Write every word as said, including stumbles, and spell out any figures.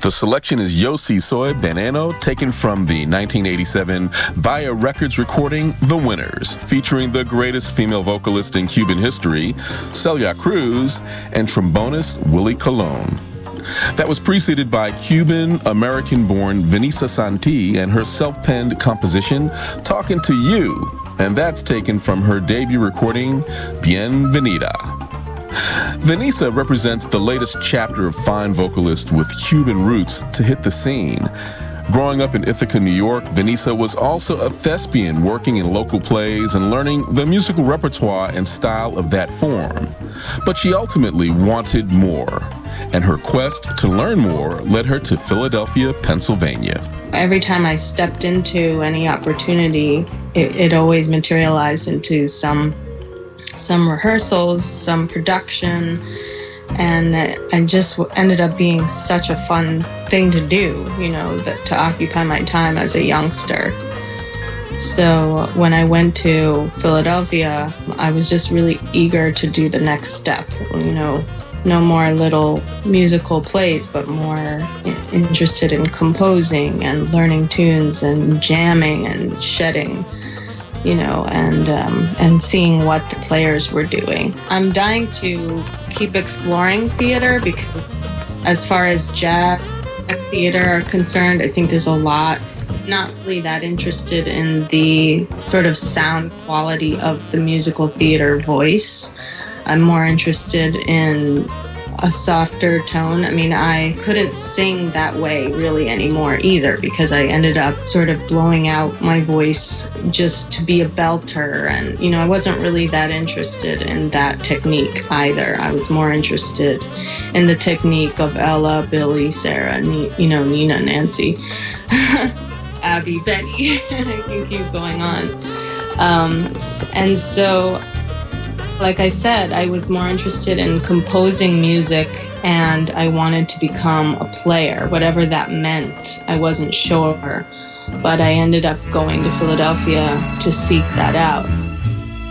The selection is Yo Si Soy Veneno, taken from the nineteen eighty-seven Via Records recording The Winners, featuring the greatest female vocalist in Cuban history, Celia Cruz, and trombonist Willie Colon. That was preceded by Cuban-American-born Vanessa Santi and her self-penned composition, Talking to You, and that's taken from her debut recording, Bienvenida. Vanessa represents the latest chapter of fine vocalists with Cuban roots to hit the scene. Growing up in Ithaca, New York, Vanessa was also a thespian working in local plays and learning the musical repertoire and style of that form. But she ultimately wanted more, and her quest to learn more led her to Philadelphia, Pennsylvania. Every time I stepped into any opportunity, it, it always materialized into some some rehearsals, some production, and and just ended up being such a fun thing to do, you know, that to occupy my time as a youngster. So when I went to Philadelphia, I was just really eager to do the next step, you know, no more little musical plays, but more interested in composing and learning tunes and jamming and shedding, you know, and um, and seeing what the players were doing. I'm dying to keep exploring theater because as far as jazz and theater are concerned, I think there's a lot. Not really that interested in the sort of sound quality of the musical theater voice. I'm more interested in a softer tone. I mean, I couldn't sing that way really anymore either because I ended up sort of blowing out my voice just to be a belter. And, you know, I wasn't really that interested in that technique either. I was more interested in the technique of Ella, Billy, Sarah, Ni- you know, Nina, Nancy, Abby, Betty. I can keep going on. Um, and so, like I said, I was more interested in composing music and I wanted to become a player, whatever that meant. I wasn't sure, but I ended up going to Philadelphia to seek that out.